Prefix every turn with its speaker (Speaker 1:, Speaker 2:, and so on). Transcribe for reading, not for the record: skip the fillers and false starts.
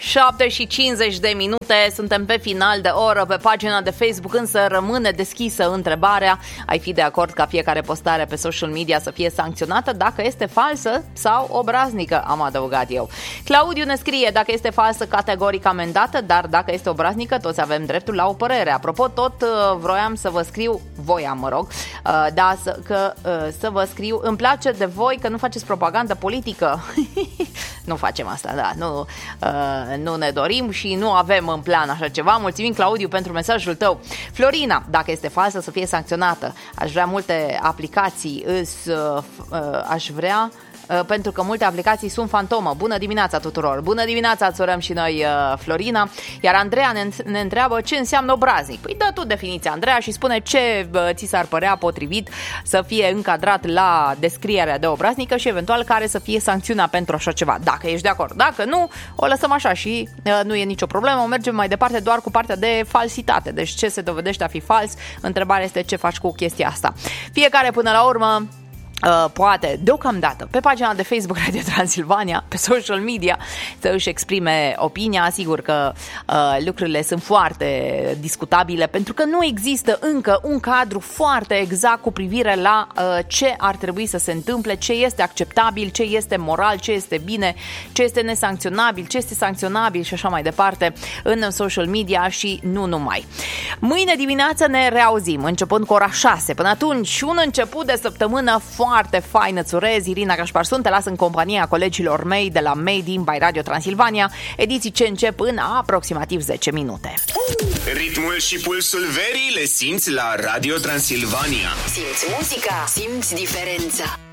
Speaker 1: 7:50, suntem pe final de oră. Pe pagina de Facebook însă rămâne deschisă întrebarea: ai fi de acord ca fiecare postare pe social media să fie sancționată dacă este falsă sau obraznică? Am adăugat eu. Claudiu ne scrie: dacă este falsă, categoric amendată, dar dacă este obraznică, toți avem dreptul la o părere. Apropo, tot voiam să vă scriu, să vă scriu, îmi place de voi că nu faceți propagandă politică. Nu facem asta, da, nu ne dorim și nu avem în plan așa ceva. Mulțumim, Claudiu, pentru mesajul tău. Florina: dacă este falsă, să fie sancționată. Aș vrea multe aplicații, pentru că multe aplicații sunt fantomă. Bună dimineața tuturor! Bună dimineața, îți urăm și noi, Florina. Iar Andreea ne întreabă ce înseamnă obraznic. Păi dă tu definiția, Andreea, și spune ce ți s-ar părea potrivit să fie încadrat la descrierea de obraznică și eventual care să fie sancțiunea pentru așa ceva. Dacă ești de acord. Dacă nu, o lăsăm așa și nu e nicio problemă. Mergem mai departe doar cu partea de falsitate. Deci ce se dovedește a fi fals? Întrebarea este ce faci cu chestia asta. Fiecare până la urmă poate deocamdată pe pagina de Facebook Radio Transilvania, pe social media, să își exprime opinia. Sigur că lucrurile sunt foarte discutabile pentru că nu există încă un cadru foarte exact cu privire la ce ar trebui să se întâmple, ce este acceptabil, ce este moral, ce este bine, ce este nesancționabil, ce este sancționabil și așa mai departe în social media și nu numai. Mâine dimineață ne reauzim începând cu ora 6. Până atunci, un început de săptămână foarte fain îți urez. Irina Cașparsun, te las în compania colegilor mei de la Made in by Radio Transilvania, ediții ce încep în aproximativ 10 minute.
Speaker 2: Ritmul și pulsul verii le simți la Radio Transilvania.
Speaker 3: Simți muzica, simți diferența.